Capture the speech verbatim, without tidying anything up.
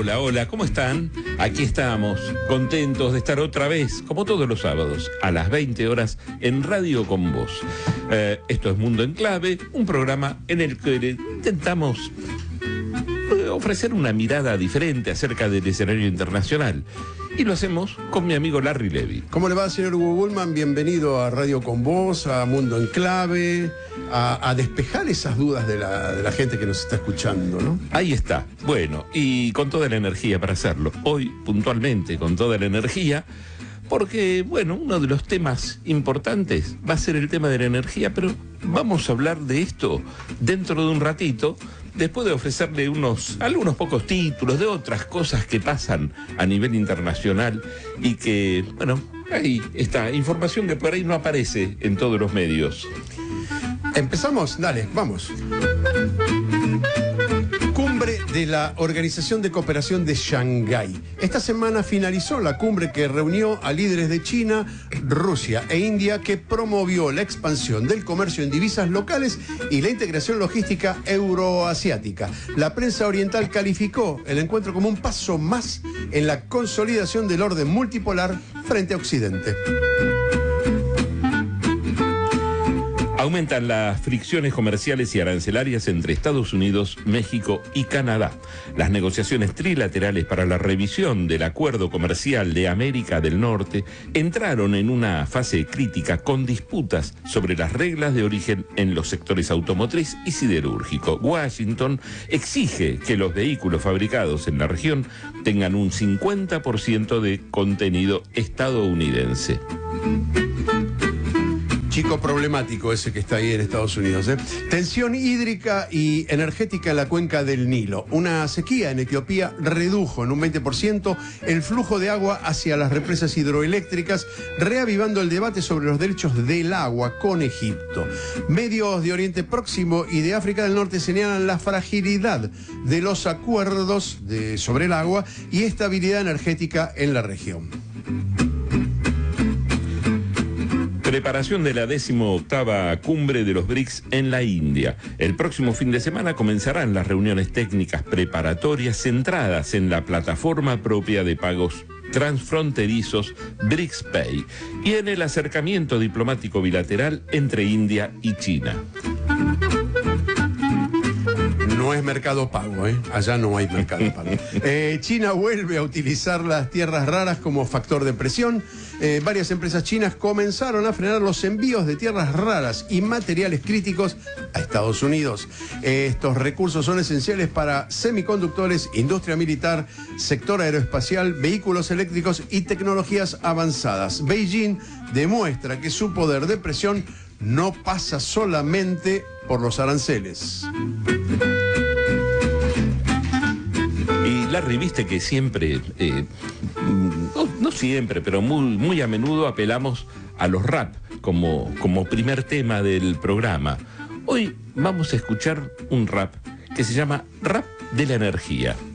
Hola, hola, ¿cómo están? Aquí estamos, contentos de estar otra vez, como todos los sábados, a las veinte horas, en Radio Con Vos. Eh, esto es Mundo en Clave, un programa en el que intentamos ofrecer una mirada diferente acerca del escenario internacional. Y lo hacemos con mi amigo Larry Levy. ¿Cómo le va, señor Hugo Bullman? Bienvenido a Radio Con Vos, a Mundo en Clave, a, a despejar esas dudas de la, de la gente que nos está escuchando, ¿no? Ahí está. Bueno, y con toda la energía para hacerlo. Hoy, puntualmente, con toda la energía, porque, bueno, uno de los temas importantes va a ser el tema de la energía, pero vamos a hablar de esto dentro de un ratito, después de ofrecerle unos, algunos pocos títulos de otras cosas que pasan a nivel internacional y que, bueno, ahí está, información que por ahí no aparece en todos los medios. ¿Empezamos? Dale, vamos. Cumbre de la Organización de Cooperación de Shanghái. Esta semana finalizó la cumbre que reunió a líderes de China, Rusia e India, que promovió la expansión del comercio en divisas locales y la integración logística euroasiática. La prensa oriental calificó el encuentro como un paso más en la consolidación del orden multipolar frente a Occidente. Aumentan las fricciones comerciales y arancelarias entre Estados Unidos, México y Canadá. Las negociaciones trilaterales para la revisión del Acuerdo Comercial de América del Norte entraron en una fase crítica con disputas sobre las reglas de origen en los sectores automotriz y siderúrgico. Washington exige que los vehículos fabricados en la región tengan un cincuenta por ciento de contenido estadounidense. Chico problemático ese que está ahí en Estados Unidos, ¿eh? Tensión hídrica y energética en la cuenca del Nilo. Una sequía en Etiopía redujo en un veinte por ciento el flujo de agua hacia las represas hidroeléctricas, reavivando el debate sobre los derechos del agua con Egipto. Medios de Oriente Próximo y de África del Norte señalan la fragilidad de los acuerdos de, sobre el agua y estabilidad energética en la región. Preparación de la decimoctava cumbre de los BRICS en la India. El próximo fin de semana comenzarán las reuniones técnicas preparatorias centradas en la plataforma propia de pagos transfronterizos BRICS Pay y en el acercamiento diplomático bilateral entre India y China. No es mercado pago, ¿eh? Allá no hay mercado pago. Eh, China vuelve a utilizar las tierras raras como factor de presión. Eh, varias empresas chinas comenzaron a frenar los envíos de tierras raras y materiales críticos a Estados Unidos. Eh, estos recursos son esenciales para semiconductores, industria militar, sector aeroespacial, vehículos eléctricos y tecnologías avanzadas. Beijing demuestra que su poder de presión no pasa solamente por los aranceles. Y Larry, viste que siempre, eh, no, no siempre, pero muy, muy a menudo apelamos a los rap como, como primer tema del programa. Hoy vamos a escuchar un rap que se llama Rap de la Energía.